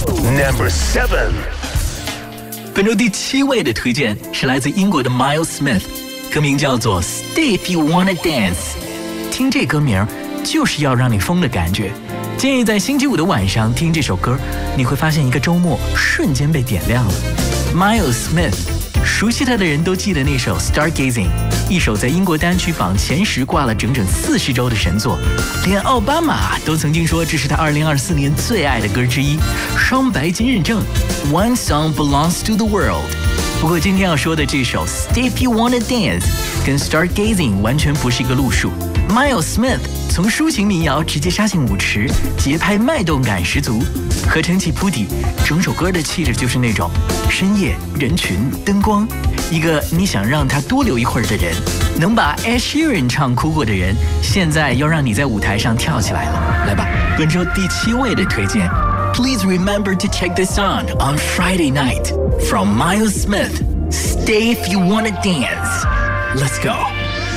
Number 7。 本周第7位的推荐是来自英国的 Miles Smith， 歌名叫做 Stay If You Wanna Dance。听这歌名就是要让你疯的感觉。建议在星期五的晚上听这首歌，你会发现一个周末瞬间被点亮了。Miles Smith， 熟悉他的人都记得那首 Stargazing， 一首在英国单曲榜前10挂了整整40周的神作，连奥巴马都曾经说这是他2024年最爱的歌之一，双白金认证 One song belongs to the world。 不过今天要说的这首 Stay If You Wanna Dance 跟 Stargazing 完全不是一个路数。Miles Smith 从抒情民谣直接杀进舞池，节拍脉动感十足，合成器铺底，整首歌的气质就是那种深夜人群灯光，一个你想让他多留一会儿的人，能把 Ed Sheeran 唱哭过的人，现在要让你在舞台上跳起来了。来吧，本周第7位的推荐 Please remember to check this on Friday night from Miles Smith. Stay if you wanna dance. Let's go.